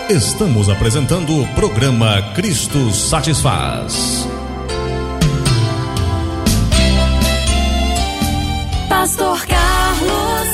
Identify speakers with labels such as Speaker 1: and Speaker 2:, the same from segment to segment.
Speaker 1: Estamos apresentando o programa Cristo Satisfaz.
Speaker 2: Pastor Carlos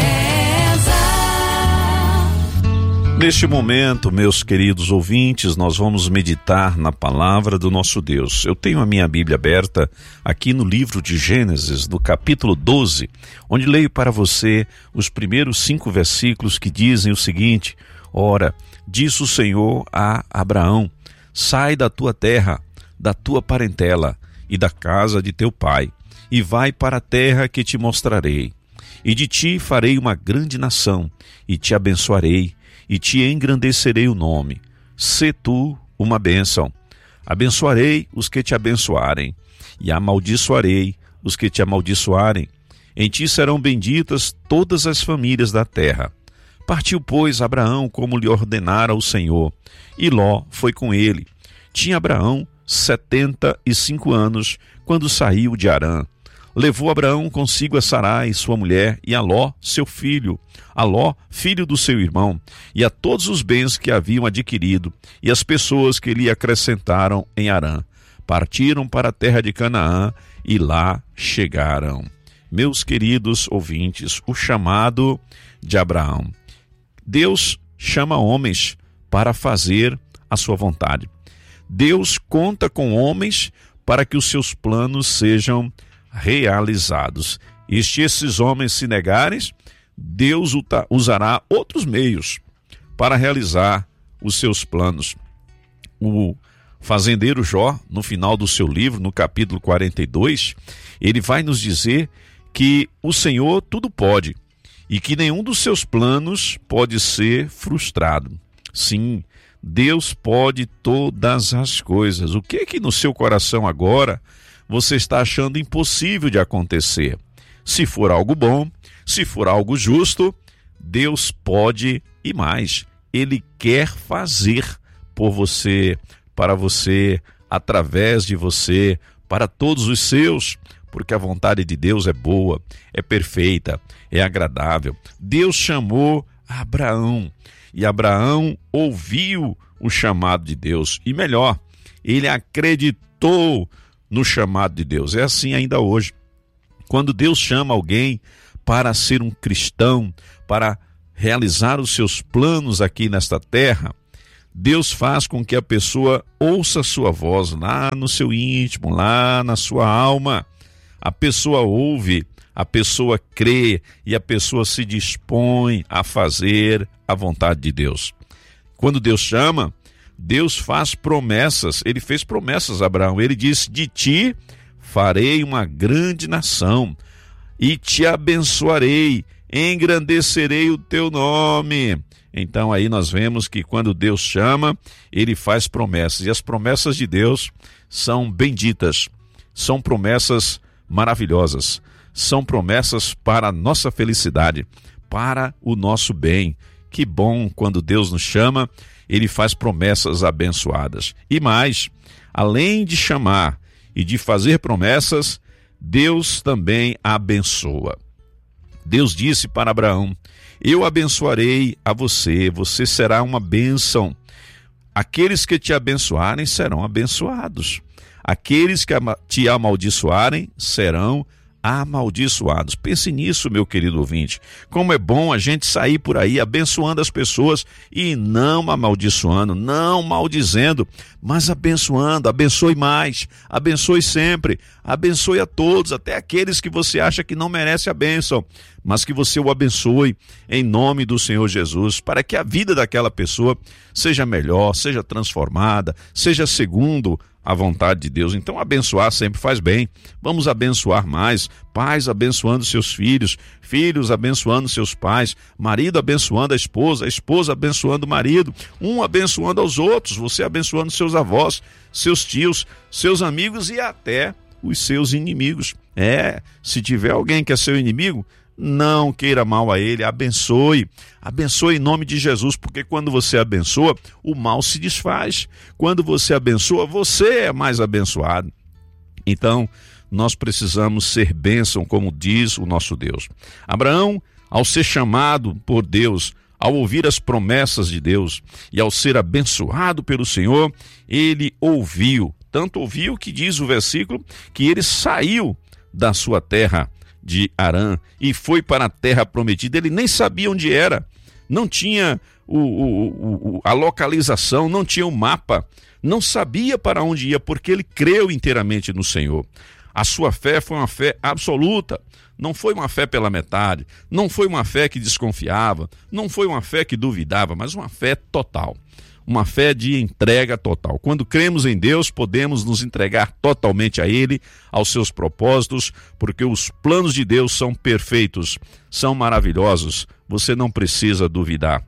Speaker 2: César.
Speaker 3: Neste momento, meus queridos ouvintes, nós vamos meditar na palavra do nosso Deus. Eu tenho a minha Bíblia aberta aqui no livro de Gênesis, do capítulo 12, onde leio para você os primeiros 5 versículos que dizem o seguinte: Ora, disse o Senhor a Abraão: sai da tua terra, da tua parentela e da casa de teu pai, e vai para a terra que te mostrarei. E de ti farei uma grande nação, e te abençoarei, e te engrandecerei o nome. Sê tu uma bênção. Abençoarei os que te abençoarem, e amaldiçoarei os que te amaldiçoarem. Em ti serão benditas todas as famílias da terra. Partiu, pois, Abraão como lhe ordenara o Senhor, e Ló foi com ele. Tinha Abraão 75 anos quando saiu de Harã. Levou Abraão consigo a Sarai, sua mulher, e a Ló, seu filho, a Ló, filho do seu irmão, e a todos os bens que haviam adquirido, e as pessoas que lhe acrescentaram em Harã. Partiram para a terra de Canaã, e lá chegaram. Meus queridos ouvintes, o chamado de Abraão. Deus chama homens para fazer a sua vontade. Deus conta com homens para que os seus planos sejam realizados. E se esses homens se negarem, Deus usará outros meios para realizar os seus planos. O fazendeiro Jó, no final do seu livro, no capítulo 42, ele vai nos dizer que o Senhor tudo pode, e que nenhum dos seus planos pode ser frustrado. Sim, Deus pode todas as coisas. O que é que no seu coração agora você está achando impossível de acontecer? Se for algo bom, se for algo justo, Deus pode e mais. Ele quer fazer por você, para você, através de você, para todos os seus, porque a vontade de Deus é boa, é perfeita, é agradável. Deus chamou Abraão, e Abraão ouviu o chamado de Deus, e melhor, ele acreditou no chamado de Deus. É assim ainda hoje. Quando Deus chama alguém para ser um cristão, para realizar os seus planos aqui nesta terra, Deus faz com que a pessoa ouça a sua voz lá no seu íntimo, lá na sua alma. A pessoa ouve, a pessoa crê e a pessoa se dispõe a fazer a vontade de Deus. Quando Deus chama, Deus faz promessas. Ele fez promessas a Abraão. Ele disse: de ti farei uma grande nação e te abençoarei, engrandecerei o teu nome. Então aí nós vemos que quando Deus chama, ele faz promessas. E as promessas de Deus são benditas, são promessas maravilhosas, são promessas para a nossa felicidade, para o nosso bem. Que bom quando Deus nos chama, ele faz promessas abençoadas. E mais, além de chamar e de fazer promessas, Deus também abençoa. Deus disse para Abraão: eu abençoarei a você, você será uma bênção. Aqueles que te abençoarem serão abençoados. Aqueles que te amaldiçoarem serão amaldiçoados. Pense nisso, meu querido ouvinte. Como é bom a gente sair por aí abençoando as pessoas e não amaldiçoando, não maldizendo, mas abençoando. Abençoe mais, abençoe sempre, abençoe a todos, até aqueles que você acha que não merece a bênção, mas que você o abençoe em nome do Senhor Jesus, para que a vida daquela pessoa seja melhor, seja transformada, seja segundo a vontade de Deus. Então abençoar sempre faz bem. Vamos abençoar mais. Pais abençoando seus filhos, filhos abençoando seus pais, marido abençoando a esposa abençoando o marido, um abençoando aos outros, você abençoando seus avós, seus tios, seus amigos e até os seus inimigos. Se tiver alguém que é seu inimigo, não queira mal a ele, abençoe em nome de Jesus, porque quando você abençoa, o mal se desfaz. Quando você abençoa, você é mais abençoado. Então, nós precisamos ser bênção, como diz o nosso Deus. Abraão, ao ser chamado por Deus ao ouvir as promessas de Deus e ao ser abençoado pelo Senhor, ele ouviu. Tanto ouviu que diz o versículo que ele saiu da sua terra de Harã e foi para a terra prometida. Ele nem sabia onde era, não tinha a localização, não tinha o mapa, não sabia para onde ia, porque ele creu inteiramente no Senhor. A sua fé foi uma fé absoluta, não foi uma fé pela metade, não foi uma fé que desconfiava, não foi uma fé que duvidava, mas uma fé total. Uma fé de entrega total. Quando cremos em Deus, podemos nos entregar totalmente a Ele, aos seus propósitos, porque os planos de Deus são perfeitos, são maravilhosos. Você não precisa duvidar.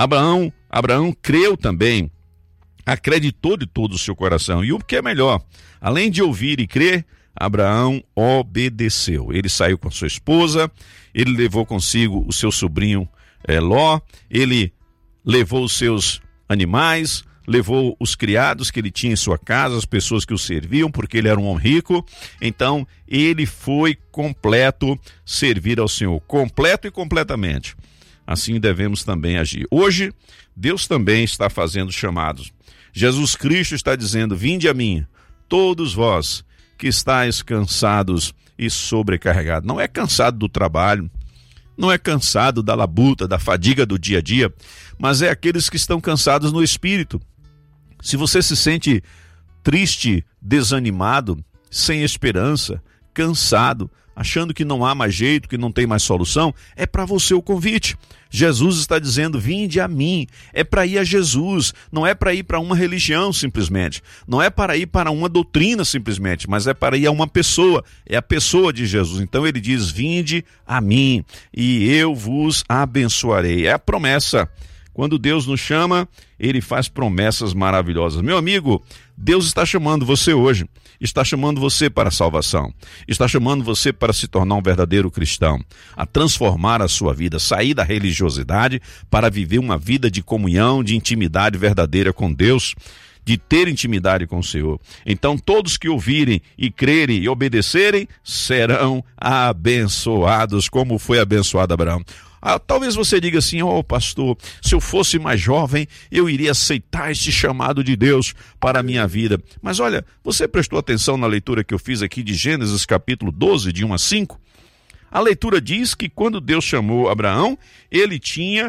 Speaker 3: Abraão creu também, acreditou de todo o seu coração. E o que é melhor, além de ouvir e crer, Abraão obedeceu. Ele saiu com a sua esposa, ele levou consigo o seu sobrinho Ló, ele levou os seus animais, levou os criados que ele tinha em sua casa, as pessoas que o serviam, porque ele era um homem rico. Então ele foi completo servir ao Senhor, completo e completamente. Assim devemos também agir. Hoje, Deus também está fazendo chamados. Jesus Cristo está dizendo: vinde a mim, todos vós que estáis cansados e sobrecarregados. Não é cansado do trabalho, não é cansado da labuta, da fadiga do dia a dia, mas é aqueles que estão cansados no espírito. Se você se sente triste, desanimado, sem esperança, cansado, achando que não há mais jeito, que não tem mais solução, é para você o convite. Jesus está dizendo: vinde a mim. É para ir a Jesus, não é para ir para uma religião simplesmente, não é para ir para uma doutrina simplesmente, mas é para ir a uma pessoa, é a pessoa de Jesus. Então ele diz: vinde a mim e eu vos abençoarei. É a promessa. Quando Deus nos chama, Ele faz promessas maravilhosas. Meu amigo, Deus está chamando você hoje, está chamando você para a salvação, está chamando você para se tornar um verdadeiro cristão, a transformar a sua vida, sair da religiosidade para viver uma vida de comunhão, de intimidade verdadeira com Deus, de ter intimidade com o Senhor. Então todos que ouvirem e crerem e obedecerem serão abençoados, como foi abençoado Abraão. Talvez você diga assim: pastor, se eu fosse mais jovem, eu iria aceitar este chamado de Deus para a minha vida. Mas olha, você prestou atenção na leitura que eu fiz aqui de Gênesis capítulo 12, de 1 a 5? A leitura diz que quando Deus chamou Abraão, ele tinha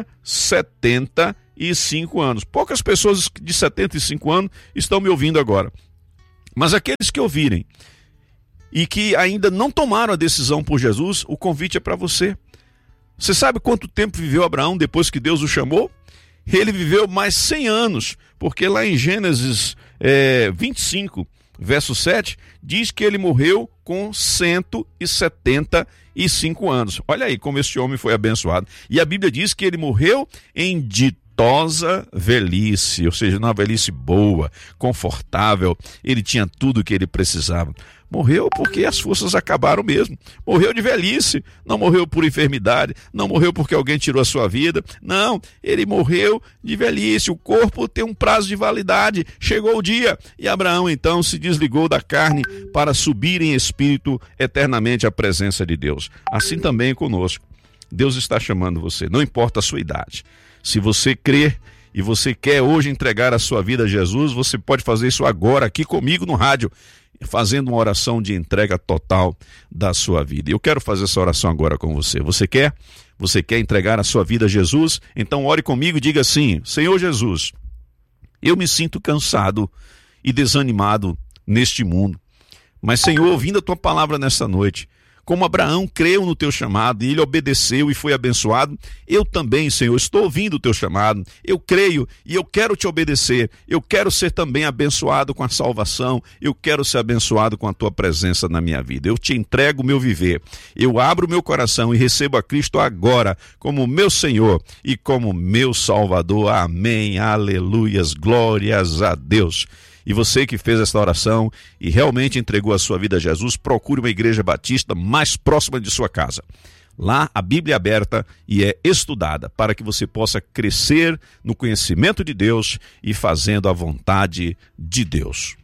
Speaker 3: 75 anos. Poucas pessoas de 75 anos estão me ouvindo agora. Mas aqueles que ouvirem e que ainda não tomaram a decisão por Jesus, o convite é para você. Você sabe quanto tempo viveu Abraão depois que Deus o chamou? Ele viveu mais 100 anos, porque lá em Gênesis 25, verso 7, diz que ele morreu com 175 anos. Olha aí como esse homem foi abençoado. E a Bíblia diz que ele morreu em ditosa velhice, ou seja, numa velhice boa, confortável. Ele tinha tudo o que ele precisava. Morreu porque as forças acabaram mesmo. Morreu de velhice, não morreu por enfermidade, não morreu porque alguém tirou a sua vida. Não, ele morreu de velhice. O corpo tem um prazo de validade. Chegou o dia e Abraão então se desligou da carne para subir em espírito eternamente à presença de Deus. Assim também conosco. Deus está chamando você, não importa a sua idade. Se você crer e você quer hoje entregar a sua vida a Jesus, você pode fazer isso agora aqui comigo no rádio, fazendo uma oração de entrega total da sua vida. Eu quero fazer essa oração agora com você. Você quer? Você quer entregar a sua vida a Jesus? Então ore comigo e diga assim: Senhor Jesus, eu me sinto cansado e desanimado neste mundo. Mas Senhor, ouvindo a tua palavra nesta noite, como Abraão creu no teu chamado e ele obedeceu e foi abençoado, eu também, Senhor, estou ouvindo o teu chamado, eu creio e eu quero te obedecer, eu quero ser também abençoado com a salvação, eu quero ser abençoado com a tua presença na minha vida. Eu te entrego o meu viver, eu abro o meu coração e recebo a Cristo agora como meu Senhor e como meu Salvador. Amém, aleluias, glórias a Deus. E você que fez esta oração e realmente entregou a sua vida a Jesus, procure uma igreja batista mais próxima de sua casa. Lá a Bíblia é aberta e é estudada para que você possa crescer no conhecimento de Deus e fazendo a vontade de Deus.